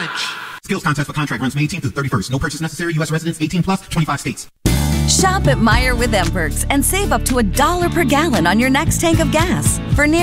challenge. Skills contest for contract runs May 18th through 31st. No purchase necessary. U.S. residents 18 plus, 25 states. Shop at Meijer with M-Perks and save up to $1 per gallon on your next tank of gas. For